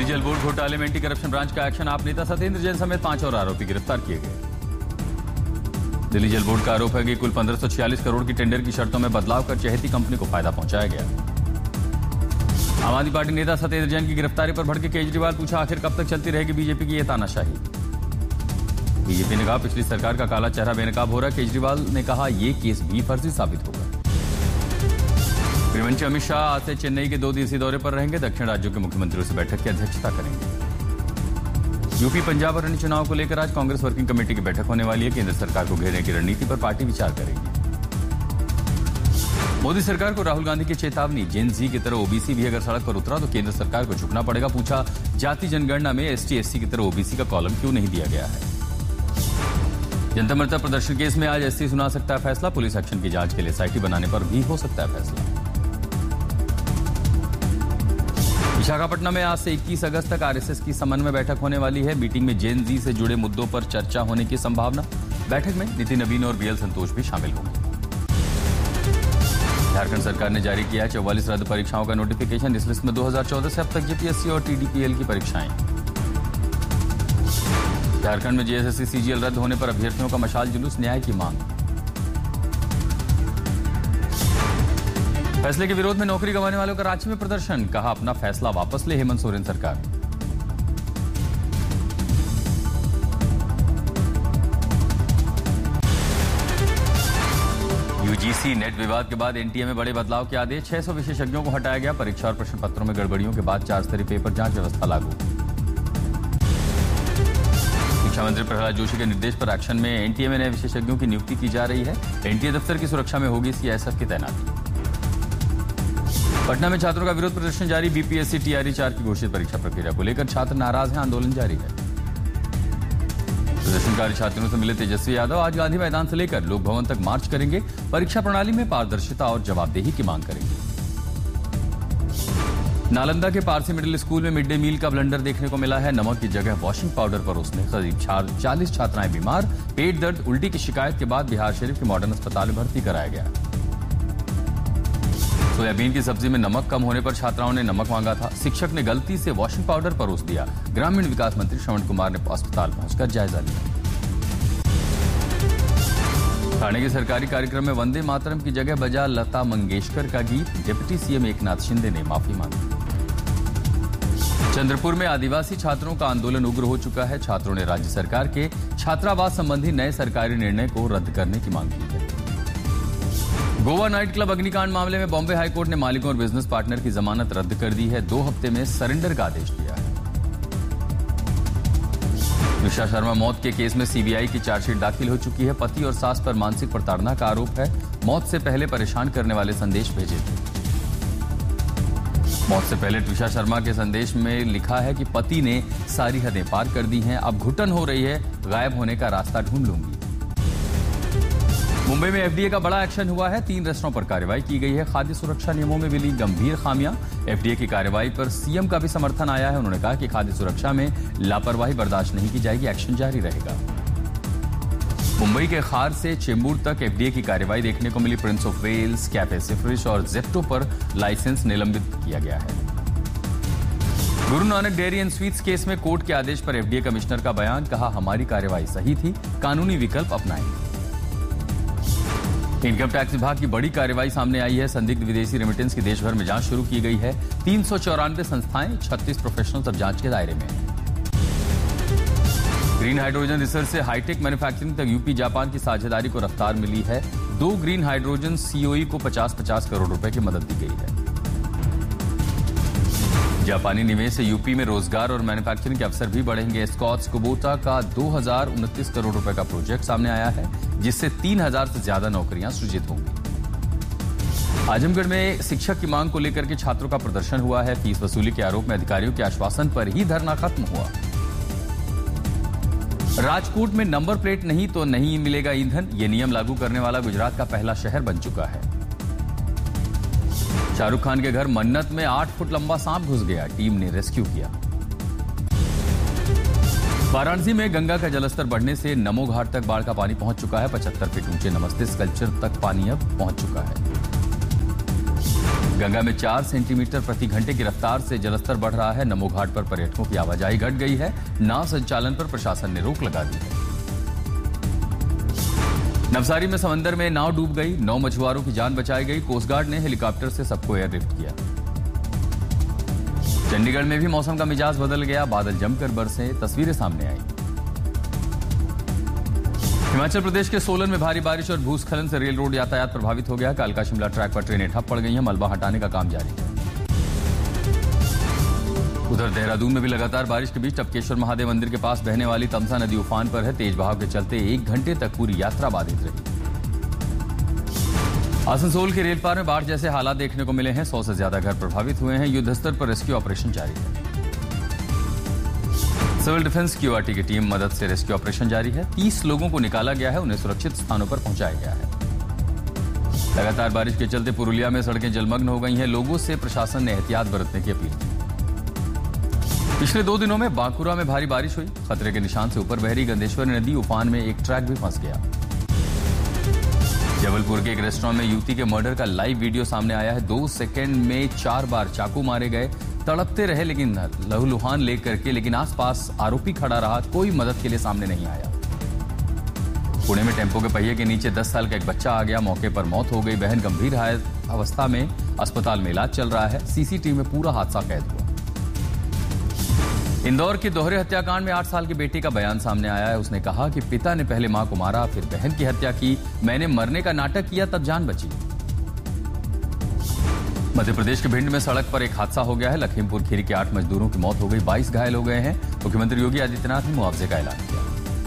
दिल्ली जल बोर्ड घोटाले में एंटी करप्शन ब्रांच का एक्शन। आप नेता सत्येंद्र जैन समेत 5 और आरोपी गिरफ्तार किए गए। दिल्ली जल बोर्ड का आरोप है कि कुल 1546 करोड़ की टेंडर की शर्तों में बदलाव कर चहेती कंपनी को फायदा पहुंचाया गया। आम आदमी पार्टी नेता सत्येंद्र जैन की गिरफ्तारी पर भड़के केजरीवाल, पूछा आखिर कब तक चलती रहेगी बीजेपी की ये तानाशाही। बीजेपी ने कहा पिछली सरकार का काला चेहरा बेनकाब हो रहा है। केजरीवाल ने कहा ये केस भी फर्जी साबित होगा। गृहमंत्री अमित शाह आज से चेन्नई के 2 दिवसीय दौरे पर रहेंगे। दक्षिण राज्यों के मुख्यमंत्रियों से बैठक की अध्यक्षता करेंगे। यूपी, पंजाब और अन्य चुनाव को लेकर आज कांग्रेस वर्किंग कमेटी की बैठक होने वाली है। केंद्र सरकार को घेरने की रणनीति पर पार्टी विचार करेगी। मोदी सरकार को राहुल गांधी की चेतावनी, जेन जी की तरह ओबीसी भी अगर सड़क पर उतरा तो केंद्र सरकार को झुकना पड़ेगा। पूछा जाति जनगणना में एसटी एससी की तरह ओबीसी का कॉलम क्यों नहीं दिया गया है। जनता मर्ता प्रदर्शन केस में आज एससी सुना सकता है फैसला। पुलिस एक्शन की जांच के लिए एसआईटी बनाने पर भी हो सकता है फैसला। विशाखापट्टनम में आज से 21 अगस्त तक आरएसएस की समन्वय बैठक होने वाली है। मीटिंग में जेन जी से जुड़े मुद्दों पर चर्चा होने की संभावना। बैठक में नितिन नवीन और बीएल संतोष भी शामिल होंगे। झारखंड सरकार ने जारी किया 44 रद्द परीक्षाओं का नोटिफिकेशन। इस लिस्ट में 2014 से अब तक जेपीएससी और टीडीपीएल की परीक्षाएं। झारखंड में जेएसएससी सीजीएल रद्द होने पर अभ्यर्थियों का मशाल जुलूस, न्याय की मांग। फैसले के विरोध में नौकरी गंवाने वालों का रांची में प्रदर्शन, कहा अपना फैसला वापस ले हेमंत सोरेन सरकार। यूजीसी नेट विवाद के बाद एनटीए में बड़े बदलाव के आदेश। 600 विशेषज्ञों को हटाया गया। परीक्षा और प्रश्न पत्रों में गड़बड़ियों के बाद 4 स्तरीय पेपर जांच व्यवस्था लागू। शिक्षा मंत्री प्रहलाद जोशी के निर्देश पर एक्शन में एनटीए में नए विशेषज्ञों की नियुक्ति की जा रही है। एनटीए दफ्तर की सुरक्षा में होगी सीआईएसएफ की तैनाती। पटना में छात्रों का विरोध प्रदर्शन जारी। बीपीएससी टीआरई 4 की घोषित परीक्षा प्रक्रिया को लेकर छात्र नाराज हैं। आंदोलन जारी है। प्रदर्शनकारी छात्रों से मिले तेजस्वी यादव आज गांधी मैदान से लेकर लोक भवन तक मार्च करेंगे। परीक्षा प्रणाली में पारदर्शिता और जवाबदेही की मांग करेंगे। नालंदा के पारसी मिडिल स्कूल में मिड डे मील का ब्लंडर देखने को मिला है। नमक की जगह वॉशिंग पाउडर परोसने करीब 40 छात्राएं बीमार। पेट दर्द, उल्टी की शिकायत के बाद बिहार शरीफ के मॉडर्न अस्पताल में भर्ती कराया गया। सोयाबीन की सब्जी में नमक कम होने पर छात्राओं ने नमक मांगा था। शिक्षक ने गलती से वॉशिंग पाउडर परोस दिया। ग्रामीण विकास मंत्री श्रवण कुमार ने अस्पताल पहुंचकर जायजा लिया। ठाणे के सरकारी कार्यक्रम में वंदे मातरम की जगह बजा लता मंगेशकर का गीत। डिप्टी सीएम एकनाथ शिंदे ने माफी मांगी। चंद्रपुर में आदिवासी छात्रों का आंदोलन उग्र हो चुका है। छात्रों ने राज्य सरकार के छात्रावास संबंधी नए सरकारी निर्णय को रद्द करने की मांग की है। गोवा नाइट क्लब अग्निकांड मामले में बॉम्बे हाईकोर्ट ने मालिकों और बिजनेस पार्टनर की जमानत रद्द कर दी है। 2 हफ्ते में सरेंडर का आदेश दिया है। त्रिशा शर्मा मौत के केस में सीबीआई की चार्जशीट दाखिल हो चुकी है। पति और सास पर मानसिक प्रताड़ना का आरोप है। मौत से पहले परेशान करने वाले संदेश भेजे थे। मौत से पहले त्रिशा शर्मा के संदेश में लिखा है कि पति ने सारी हदें पार कर दी हैं। अब घुटन हो रही है, गायब होने का रास्ता ढूंढ लूंगी। मुंबई में एफडीए का बड़ा एक्शन हुआ है। 3 रेस्टोरों पर कार्रवाई की गई है। खाद्य सुरक्षा नियमों में मिली गंभीर खामियां। एफडीए की कार्रवाई पर सीएम का भी समर्थन आया है। उन्होंने कहा कि खाद्य सुरक्षा में लापरवाही बर्दाश्त नहीं की जाएगी, एक्शन जारी रहेगा। मुंबई के खार से चेंबूर तक एफडीए की कार्रवाई देखने को मिली। प्रिंस ऑफ वेल्स, कैफे सिफरिश और जेप्टो पर लाइसेंस निलंबित किया गया है। Guru Nanak dairy and sweets case में कोर्ट के आदेश पर एफडीए कमिश्नर का बयान, कहा हमारी कार्रवाई सही थी, कानूनी विकल्प अपनाएंगे। इनकम टैक्स विभाग की बड़ी कार्रवाई सामने आई है। संदिग्ध विदेशी रेमिटेंस की देश भर में जांच शुरू की गई है। 394 संस्थाएं, 36 प्रोफेशनल्स अब जांच के दायरे में हैं। ग्रीन हाइड्रोजन रिसर्च से हाईटेक मैन्युफैक्चरिंग तक यूपी जापान की साझेदारी को रफ्तार मिली है। 2 ग्रीन हाइड्रोजन सीओई को 50-50 करोड़ रुपए की मदद दी गई है। जापानी निवेश से यूपी में रोजगार और मैन्युफैक्चरिंग के अवसर भी बढ़ेंगे। स्कॉट्स कुबोटा का 2029 करोड़ रुपए का प्रोजेक्ट सामने आया है, जिससे 3000 से ज्यादा नौकरियां सृजित होंगी। आजमगढ़ में शिक्षक की मांग को लेकर के छात्रों का प्रदर्शन हुआ है। फीस वसूली के आरोप में अधिकारियों के आश्वासन पर ही धरना खत्म हुआ। राजकोट में नंबर प्लेट नहीं तो नहीं मिलेगा ईंधन। ये नियम लागू करने वाला गुजरात का पहला शहर बन चुका है। शाहरुख खान के घर मन्नत में 8 फुट लंबा सांप घुस गया। टीम ने रेस्क्यू किया। वाराणसी में गंगा का जलस्तर बढ़ने से नमो घाट तक बाढ़ का पानी पहुंच चुका है। 75 फीट ऊंचे नमस्ते स्कल्पचर तक पानी अब पहुंच चुका है। गंगा में 4 सेंटीमीटर प्रति घंटे की रफ्तार से जलस्तर बढ़ रहा है। नमो घाट पर पर्यटकों की आवाजाही घट गई है। नाव संचालन पर प्रशासन ने रोक लगा दी है। नवसारी में समंदर में नाव डूब गई। 9 मछुआरों की जान बचाई गई। कोस्ट गार्ड ने हेलीकॉप्टर से सबको एयरलिफ्ट किया। चंडीगढ़ में भी मौसम का मिजाज बदल गया। बादल जमकर बरसे, तस्वीरें सामने आई। हिमाचल प्रदेश के सोलन में भारी बारिश और भूस्खलन से रेल रोड यातायात प्रभावित हो गया। कालका शिमला ट्रैक पर ट्रेनें ठप पड़ गई हैं। मलबा हटाने का काम जारी है। उधर देहरादून में भी लगातार बारिश के बीच टपकेश्वर महादेव मंदिर के पास बहने वाली तमसा नदी उफान पर है। तेज बहाव के चलते 1 घंटे तक पूरी यात्रा बाधित रही। आसनसोल के रेलपार में बाढ़ जैसे हालात देखने को मिले हैं। 100 से ज्यादा घर प्रभावित हुए हैं। युद्ध स्तर पर रेस्क्यू ऑपरेशन जारी है। सिविल डिफेंस क्यूआरटी की टीम मदद से रेस्क्यू ऑपरेशन जारी है। 30 लोगों को निकाला गया है। उन्हें सुरक्षित स्थानों पर पहुंचाया गया है। लगातार बारिश के चलते पुरुलिया में सड़कें जलमग्न हो गई हैं। लोगों से प्रशासन ने एहतियात बरतने की अपील की। पिछले 2 दिनों में बांकुरा में भारी बारिश हुई। खतरे के निशान से ऊपर बह रही गंदेश्वरी नदी उफान में एक ट्रक भी फंस गया। जबलपुर के एक रेस्टोरेंट में युवती के मर्डर का लाइव वीडियो सामने आया है। 2 सेकंड में 4 बार चाकू मारे गए। तड़पते रहे लेकिन लहूलुहान लेकर के, लेकिन आसपास आरोपी खड़ा रहा। कोई मदद के लिए सामने नहीं आया। पुणे में टेम्पो के पहिए के नीचे 10 साल का एक बच्चा आ गया। मौके पर मौत हो गई। बहन गंभीर अवस्था में अस्पताल में इलाज चल रहा है। सीसीटीवी में पूरा हादसा कैद हुआ। इंदौर के दोहरे हत्याकांड में 8 साल की बेटी का बयान सामने आया है। उसने कहा कि पिता ने पहले मां को मारा, फिर बहन की हत्या की। मैंने मरने का नाटक किया, तब जान बची। मध्य प्रदेश के भिंड में सड़क पर एक हादसा हो गया है। लखीमपुर खीरी के 8 मजदूरों की मौत हो गई। 22 घायल हो गए हैं। मुख्यमंत्री योगी आदित्यनाथ ने मुआवजे का ऐलान किया।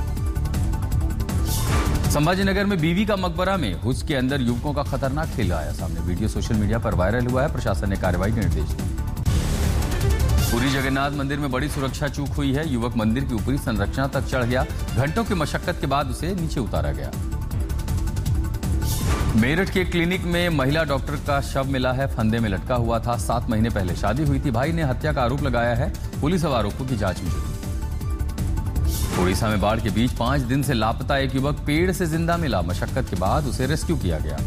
संभाजीनगर में बीवी का मकबरा में हुज के अंदर युवकों का खतरनाक खेल आया सामने। वीडियो सोशल मीडिया पर वायरल हुआ है। प्रशासन ने कार्रवाई के निर्देश दिए। पुरी जगन्नाथ मंदिर में बड़ी सुरक्षा चूक हुई है। युवक मंदिर की ऊपरी संरचना तक चढ़ गया। घंटों की मशक्कत के बाद उसे नीचे उतारा गया। मेरठ के क्लिनिक में महिला डॉक्टर का शव मिला है। फंदे में लटका हुआ था। 7 महीने पहले शादी हुई थी। भाई ने हत्या का आरोप लगाया है। पुलिस अब आरोपों की जांच में जुटी। ओडिशा में बाढ़ के बीच 5 दिन से लापता एक युवक पेड़ से जिंदा मिला। मशक्कत के बाद उसे रेस्क्यू किया गया।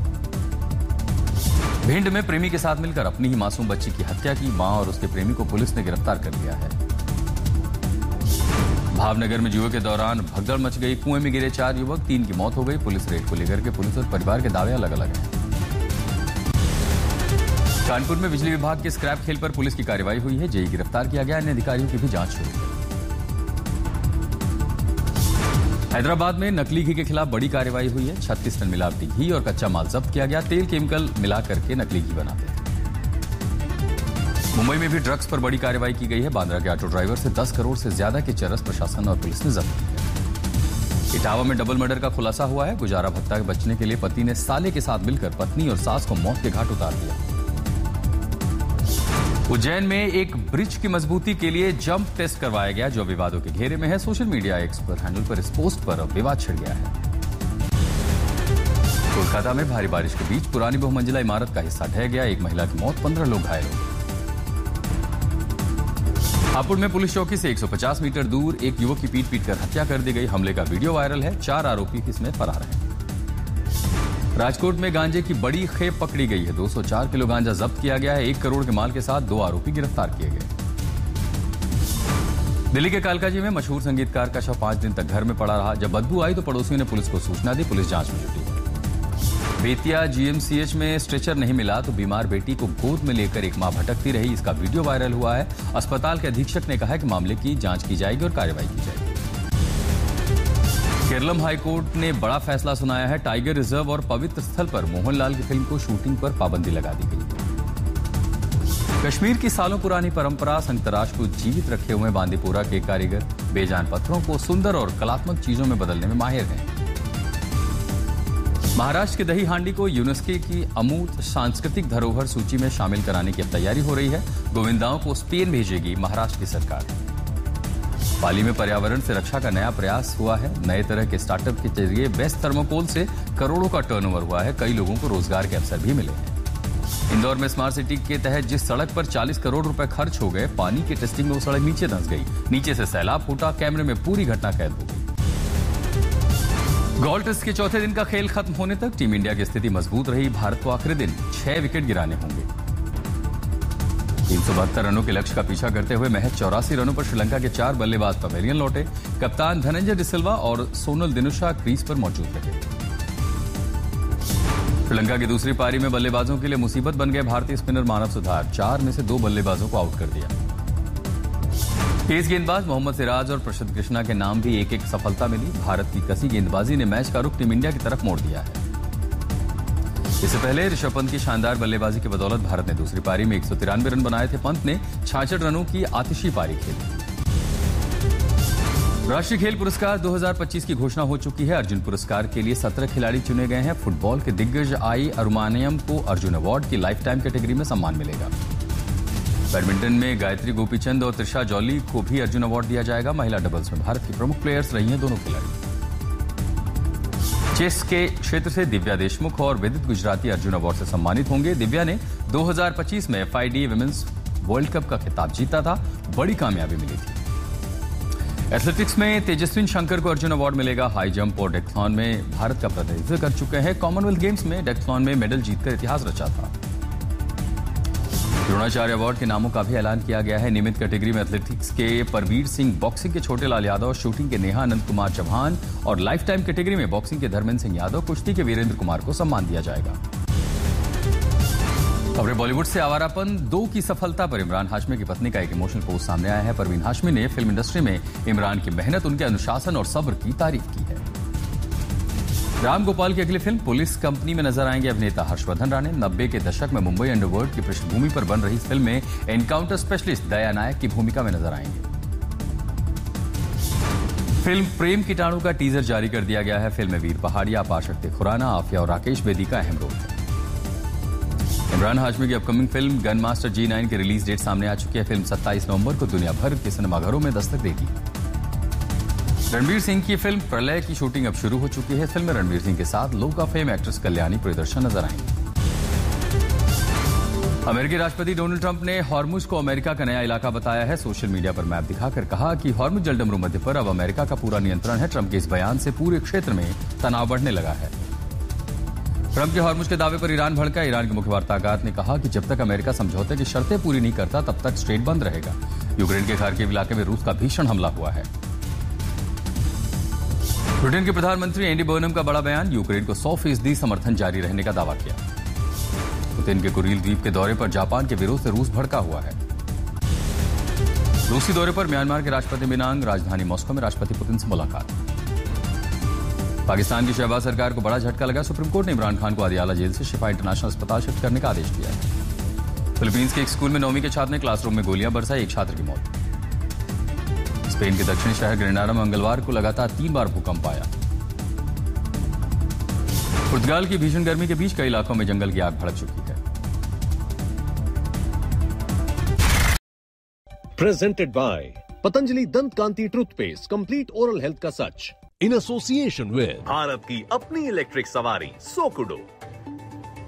भिंड में प्रेमी के साथ मिलकर अपनी ही मासूम बच्ची की हत्या की। मां और उसके प्रेमी को पुलिस ने गिरफ्तार कर लिया है। भावनगर में जुए के दौरान भगदड़ मच गई। कुएं में गिरे 4 युवक, 3 की मौत हो गई। पुलिस रेड को लेकर के पुलिस और परिवार के दावे अलग अलग हैं। कानपुर में बिजली विभाग के स्क्रैप खेल पर पुलिस की कार्रवाई हुई है। जेई गिरफ्तार किया गया। अन्य अधिकारियों की भी जांच शुरू है। हैदराबाद में नकली घी के खिलाफ बड़ी कार्रवाई हुई है। 36 टन मिलावटी घी और कच्चा माल जब्त किया गया। तेल केमिकल मिला करके नकली घी बनाते थे। मुंबई में भी ड्रग्स पर बड़ी कार्रवाई की गई है। बांद्रा के ऑटो ड्राइवर से 10 करोड़ से ज्यादा के चरस प्रशासन और पुलिस ने जब्त किया। इटावा में डबल मर्डर का खुलासा हुआ है। गुजारा भत्ता के बचने के लिए पति ने साले के साथ मिलकर पत्नी और सास को मौत के घाट उतार दिया। उज्जैन में एक ब्रिज की मजबूती के लिए जंप टेस्ट करवाया गया, जो विवादों के घेरे में है। सोशल मीडिया एक्स पर हैंडल पर इस पोस्ट पर अब विवाद छिड़ गया है। कोलकाता में भारी बारिश के बीच पुरानी बहुमंजिला इमारत का हिस्सा ढह गया। एक महिला की मौत, 15 लोग घायल हो गए। हापुड़ में पुलिस चौकी से 150 मीटर दूर एक युवक की पीट कर हत्या कर दी गई। हमले का वीडियो वायरल है। 4 आरोपी इसमें फरार हैं। राजकोट में गांजे की बड़ी खेप पकड़ी गई है। 204 किलो गांजा जब्त किया गया है। 1 करोड़ के माल के साथ 2 आरोपी गिरफ्तार किए गए। दिल्ली के कालकाजी में मशहूर संगीतकार का शव 5 दिन तक घर में पड़ा रहा। जब बदबू आई तो पड़ोसियों ने पुलिस को सूचना दी। पुलिस जांच में जुटी है। बेतिया जीएमसीएच में स्ट्रेचर नहीं मिला तो बीमार बेटी को गोद में लेकर एक मां भटकती रही। इसका वीडियो वायरल हुआ है। अस्पताल के अधीक्षक ने कहा है कि मामले की जांच की जाएगी और कार्रवाई की जाएगी। केरलम हाईकोर्ट ने बड़ा फैसला सुनाया है। टाइगर रिजर्व और पवित्र स्थल पर मोहनलाल की फिल्म को शूटिंग पर पाबंदी लगा दी गई। कश्मीर की सालों पुरानी परंपरा संतराश को जीवित रखे हुए बांदीपुरा के कारीगर बेजान पत्थरों को सुंदर और कलात्मक चीजों में बदलने में माहिर हैं। महाराष्ट्र के दही हांडी को यूनेस्को की अमूर्त सांस्कृतिक धरोहर सूची में शामिल कराने की अब तैयारी हो रही है। गोविंदाओं को स्पेन भेजेगी महाराष्ट्र की सरकार। पाली में पर्यावरण से रक्षा का नया प्रयास हुआ है। नए तरह के स्टार्टअप के जरिए बेस्ट थर्मोकोल से करोड़ों का टर्नओवर हुआ है। कई लोगों को रोजगार के अवसर भी मिले हैं। इंदौर में स्मार्ट सिटी के तहत जिस सड़क पर 40 करोड़ रुपए खर्च हो गए, पानी की टेस्टिंग में वो सड़क नीचे धंस गई। नीचे से सैलाब फूटा। कैमरे में पूरी घटना कैद हो गई। गोल्ड टेस्ट के चौथे दिन का खेल खत्म होने तक टीम इंडिया की स्थिति मजबूत रही। भारत को आखिरी दिन 6 विकेट गिराने होंगे। 372 रनों के लक्ष्य का पीछा करते हुए महज 84 रनों पर श्रीलंका के 4 बल्लेबाज पवेलियन लौटे। कप्तान धनंजय डिसिल्वा और सोनल दिनुशा क्रीज पर मौजूद रहे। श्रीलंका की दूसरी पारी में बल्लेबाजों के लिए मुसीबत बन गए भारतीय स्पिनर मानव सुधार। 4 में से 2 बल्लेबाजों को आउट कर दिया। तेज गेंदबाज मोहम्मद सिराज और प्रसिद्ध कृष्णा के नाम भी एक सफलता मिली। भारत की कसी गेंदबाजी ने मैच का रुख टीम इंडिया की तरफ मोड़ दिया है। इससे पहले ऋषभ पंत की शानदार बल्लेबाजी की बदौलत भारत ने दूसरी पारी में 193 रन बनाए थे। पंत ने 66 रनों की आतिशी पारी खेली। राष्ट्रीय खेल पुरस्कार 2025 की घोषणा हो चुकी है। अर्जुन पुरस्कार के लिए 17 खिलाड़ी चुने गए हैं। फुटबॉल के दिग्गज आई अरुमानियम को अर्जुन अवार्ड की लाइफ टाइम कैटेगरी में सम्मान मिलेगा। बैडमिंटन में गायत्री गोपीचंद और त्रिशा जॉली को भी अर्जुन अवार्ड दिया जाएगा। महिला डबल्स में भारत की प्रमुख प्लेयर्स रही हैं दोनों खिलाड़ी। चेस के क्षेत्र से दिव्या देशमुख और विदित गुजराती अर्जुन अवार्ड से सम्मानित होंगे। दिव्या ने 2025 में FIDE विमेंस वर्ल्ड कप का खिताब जीता था। बड़ी कामयाबी मिली थी। एथलेटिक्स में तेजस्विन शंकर को अर्जुन अवार्ड मिलेगा। हाई जंप और डेक्थलॉन में भारत का प्रतिनिधित्व कर चुके हैं। कॉमनवेल्थ गेम्स में डेक्थलॉन में मेडल जीतकर इतिहास रचा था। द्रोणाचार्य अवार्ड के नामों का भी ऐलान किया गया है। नियमित कैटेगरी में एथलेटिक्स के परवीर सिंह, बॉक्सिंग के छोटे लाल यादव, शूटिंग के नेहा अनंत कुमार चौहान और लाइफ टाइम कैटेगरी में बॉक्सिंग के धर्मेंद्र सिंह यादव, कुश्ती के वीरेंद्र कुमार को सम्मान दिया जाएगा। खबरें बॉलीवुड से। आवारापन 2 की सफलता पर इमरान हाशमी की पत्नी का एक इमोशनल पोस्ट सामने आया है। परवीन हाशमी ने फिल्म इंडस्ट्री में इमरान की मेहनत, उनके अनुशासन और सब्र की तारीफ की है। राम गोपाल की अगली फिल्म पुलिस कंपनी में नजर आएंगे अभिनेता हर्षवर्धन राणे। 90 के दशक में मुंबई अंडरवर्ल्ड की पृष्ठभूमि पर बन रही इस फिल्म में एनकाउंटर स्पेशलिस्ट दया नायक की भूमिका में नजर आएंगे। फिल्म प्रेम कीटाणु का टीजर जारी कर दिया गया है। फिल्म में वीर पहाड़िया, अपार शक्ति खुराना, आफिया और राकेश बेदी का अहम रोल है। इमरान हाशमी की upcoming film gun master G9 की रिलीज डेट सामने आ चुकी है। फिल्म 27 नवंबर को दुनिया भर के सिनेमाघरों में दस्तक देगी। रणवीर सिंह की फिल्म प्रलय की शूटिंग अब शुरू हो चुकी है। इस फिल्म में रणवीर सिंह के साथ लोक of fame actress Kalyani Priyadarshan नजर आएंगी। अमेरिकी राष्ट्रपति डोनाल्ड ट्रंप ने हॉर्मुज को अमेरिका का नया इलाका बताया है। सोशल मीडिया पर मैप दिखाकर कहा कि हॉर्मुज जलडमरू मध्य पर अब अमेरिका का पूरा नियंत्रण है। ट्रंप के इस बयान से पूरे क्षेत्र में तनाव बढ़ने लगा है। ट्रंप के हॉर्मुज के दावे पर ईरान भड़का। ईरान के मुख्य वार्ताकार ने कहा कि जब तक अमेरिका समझौते की शर्तें पूरी नहीं करता तब तक स्ट्रेट बंद रहेगा। यूक्रेन के खार्किव इलाके में रूस का भीषण हमला हुआ है। ब्रिटेन के प्रधानमंत्री एंडी बर्नम का बड़ा बयान। यूक्रेन को 100% समर्थन जारी रहने का दावा किया। पुतिन के कुरील द्वीप के दौरे पर जापान के विरोध से रूस भड़का हुआ है। रूसी दौरे पर म्यांमार के राष्ट्रपति मिनांग। राजधानी मॉस्को में राष्ट्रपति पुतिन से मुलाकात। पाकिस्तान की शहबाज सरकार को बड़ा झटका लगा। सुप्रीम कोर्ट ने इमरान खान को आदियाला जेल से शिफा इंटरनेशनल अस्पताल शिफ्ट करने का आदेश दिया है। फिलीपींस के एक स्कूल में 9वीं के छात्र ने क्लासरूम में गोलियां बरसाई, एक छात्र की मौत। स्पेन के दक्षिणी शहर ग्रेनाडा में मंगलवार को लगातार 3 बार भूकंप आया। पुर्तगाल की भीषण गर्मी के बीच कई इलाकों में जंगल की आग भड़क चुकी है। Presented by पतंजलि दंत कांति टूथपेस्ट, कंप्लीट ओरल हेल्थ का सच, इन एसोसिएशन विद भारत की अपनी इलेक्ट्रिक सवारी सोकुडो।